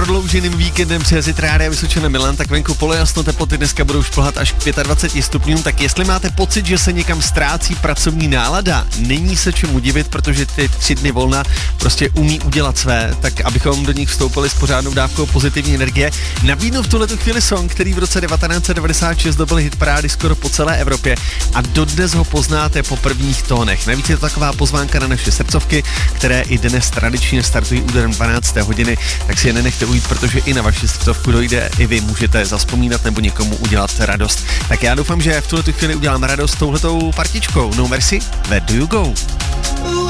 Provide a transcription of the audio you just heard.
prodlouženým víkendem přijezit Rádia Vysočina Milan, tak venku polojasno, teploty dneska budou šplhat až k 25 stupňům, tak jestli máte pocit, že se někam ztrácí pracovní nálada, není se čemu divit, protože ty 3 dny volna prostě umí udělat své, tak abychom do nich vstoupili s pořádnou dávkou pozitivní energie, nabídnu v tuhletu chvíli song, který v roce 1996 dobil hitparády skoro po celé Evropě a dodnes ho poznáte po prvních tónech. Navíc je to taková pozvánka na naše srdcovky, které i dnes tradičně startují úderem 12. hodiny, tak si je nenechte ujít, protože i na vaši srdcovku dojde, i vy můžete zavzpomínat nebo někomu udělat radost. Tak já doufám, že v tuhletu chvíli udělám radost touhletou partičkou. No Mercy, Where Do You Go?